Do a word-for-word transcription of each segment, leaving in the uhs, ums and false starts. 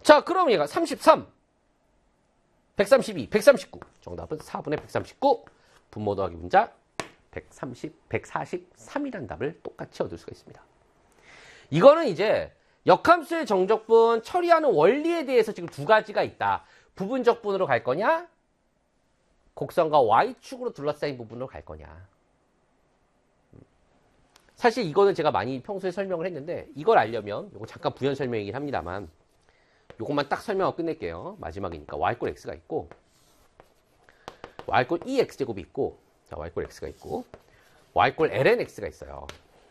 자, 그럼 얘가 삼십삼, 백삼십이, 백삼십구. 정답은 사분의 백삼십구. 분모 더하기 분자 백삼십, 백사십삼이라는 답을 똑같이 얻을 수가 있습니다. 이거는 이제 역함수의 정적분 처리하는 원리에 대해서 지금 두 가지가 있다. 부분적분으로 갈 거냐? 곡선과 Y축으로 둘러싸인 부분으로 갈 거냐? 사실 이거는 제가 많이 평소에 설명을 했는데 이걸 알려면 이거 잠깐 부연 설명이긴 합니다만 이것만 딱 설명하고 끝낼게요. 마지막이니까 Y꼴 X가 있고 Y꼴 이 엑스제곱이 있고 자 Y꼴 X가 있고 Y꼴 엘엔 엑스가 있어요.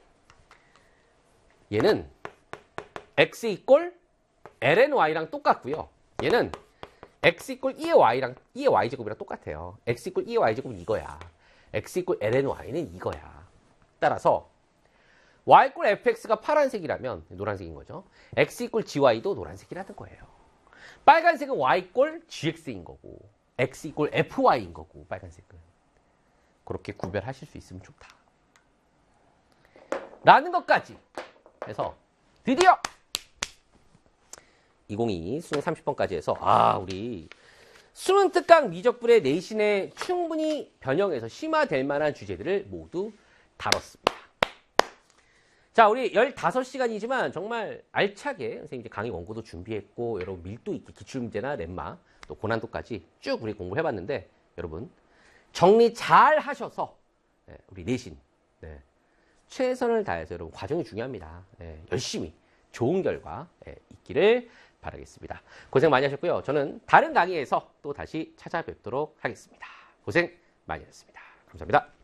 얘는 X 이꼴 엘엔 Y랑 똑같고요. 얘는 X 이꼴 이의 Y랑 이의 Y제곱이랑 똑같아요. X 이꼴 이의 Y제곱은 이거야. X 이꼴 엘엔 Y는 이거야. 따라서 Y꼴 에프엑스가 파란색이라면 노란색인 거죠. X 이꼴 지와이도 노란색이라는 거예요. 빨간색은 Y꼴 지엑스인 거고 X 이꼴 에프와이인 거고 빨간색은. 그렇게 구별하실 수 있으면 좋다. 라는 것까지 해서 드디어 이천이십이 수능 삼십 번까지 해서 아 우리 수능 특강 미적분의 내신에 충분히 변형해서 심화될 만한 주제들을 모두 다뤘습니다. 자, 우리 열다섯 시간이지만 정말 알차게 선생님 강의 원고도 준비했고 여러분 밀도 있게 기출문제나 렘마 또 고난도까지 쭉 우리 공부해봤는데 여러분 정리 잘 하셔서 네, 우리 내신 네, 최선을 다해서 여러분 과정이 중요합니다. 네, 열심히 좋은 결과 네, 있기를 바라겠습니다. 고생 많이 하셨고요. 저는 다른 강의에서 또 다시 찾아뵙도록 하겠습니다. 고생 많이 하셨습니다. 감사합니다.